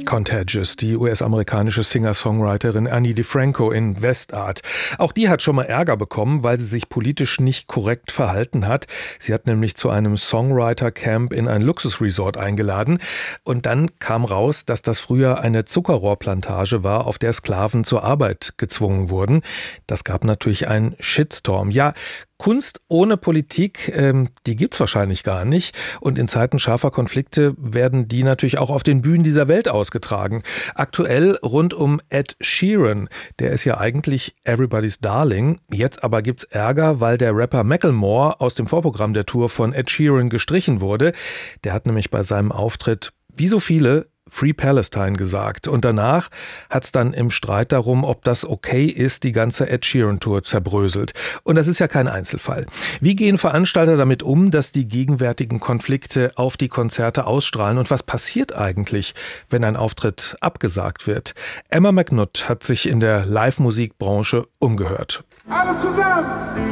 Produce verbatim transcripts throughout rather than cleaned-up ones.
Contagious, die U S-amerikanische Singer-Songwriterin Ani DiFranco in Westart. Auch die hat schon mal Ärger bekommen, weil sie sich politisch nicht korrekt verhalten hat. Sie hat nämlich zu einem Songwriter-Camp in ein Luxusresort eingeladen. Und dann kam raus, dass das früher eine Zuckerrohrplantage war, auf der Sklaven zur Arbeit gezwungen wurden. Das gab natürlich einen Shitstorm. Ja, Kunst ohne Politik, ähm, die gibt's wahrscheinlich gar nicht. Und in Zeiten scharfer Konflikte werden die natürlich auch auf den Bühnen dieser Welt ausgetragen. Aktuell rund um Ed Sheeran. Der ist ja eigentlich Everybody's Darling. Jetzt aber gibt's Ärger, weil der Rapper Macklemore aus dem Vorprogramm der Tour von Ed Sheeran gestrichen wurde. Der hat nämlich bei seinem Auftritt, wie so viele, Free Palestine gesagt. Und danach hat es dann im Streit darum, ob das okay ist, die ganze Ed Sheeran-Tour zerbröselt. Und das ist ja kein Einzelfall. Wie gehen Veranstalter damit um, dass die gegenwärtigen Konflikte auf die Konzerte ausstrahlen? Und was passiert eigentlich, wenn ein Auftritt abgesagt wird? Emma McNutt hat sich in der Live-Musikbranche umgehört. Alle zusammen!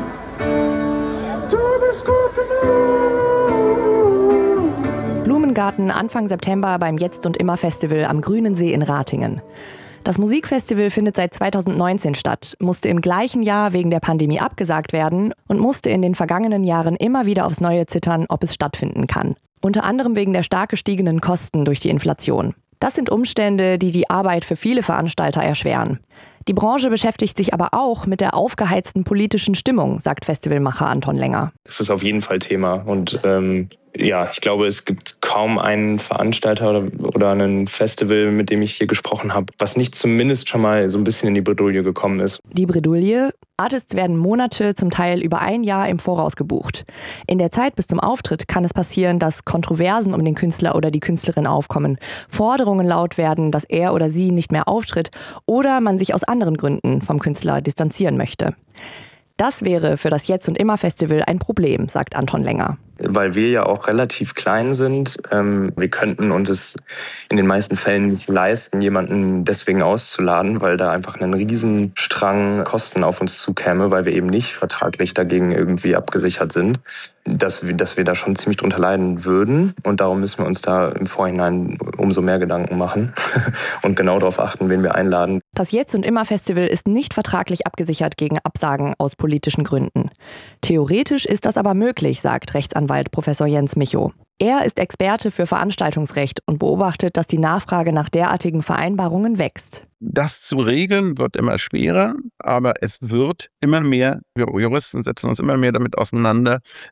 Blumengarten Anfang September beim Jetzt und Immer Festival am Grünen See in Ratingen. Das Musikfestival findet seit zweitausendneunzehn statt, musste im gleichen Jahr wegen der Pandemie abgesagt werden und musste in den vergangenen Jahren immer wieder aufs Neue zittern, ob es stattfinden kann. Unter anderem wegen der stark gestiegenen Kosten durch die Inflation. Das sind Umstände, die die Arbeit für viele Veranstalter erschweren. Die Branche beschäftigt sich aber auch mit der aufgeheizten politischen Stimmung, sagt Festivalmacher Anton Länger. Es ist auf jeden Fall Thema und ähm, ja, ich glaube, es gibt kaum einen Veranstalter oder, oder ein Festival, mit dem ich hier gesprochen habe, was nicht zumindest schon mal so ein bisschen in die Bredouille gekommen ist. Die Bredouille? Artists werden Monate, zum Teil über ein Jahr im Voraus gebucht. In der Zeit bis zum Auftritt kann es passieren, dass Kontroversen um den Künstler oder die Künstlerin aufkommen, Forderungen laut werden, dass er oder sie nicht mehr auftritt oder man sich aus anderen Gründen vom Künstler distanzieren möchte. Das wäre für das Jetzt und Immer Festival ein Problem, sagt Anton Länger. Weil wir ja auch relativ klein sind. Ähm, wir könnten uns es in den meisten Fällen nicht leisten, jemanden deswegen auszuladen, weil da einfach ein Riesenstrang Kosten auf uns zukäme, weil wir eben nicht vertraglich dagegen irgendwie abgesichert sind, dass wir, dass wir da schon ziemlich drunter leiden würden. Und darum müssen wir uns da im Vorhinein umso mehr Gedanken machen und genau darauf achten, wen wir einladen. Das Jetzt und Immer Festival ist nicht vertraglich abgesichert gegen Absagen aus politischen Gründen. Theoretisch ist das aber möglich, sagt Rechtsanwalt Professor Jens Michow. Er ist Experte für Veranstaltungsrecht und beobachtet, dass die Nachfrage nach derartigen Vereinbarungen wächst. Das zu regeln wird immer schwerer, aber es wird immer mehr, wir Juristen setzen uns immer mehr damit auseinander,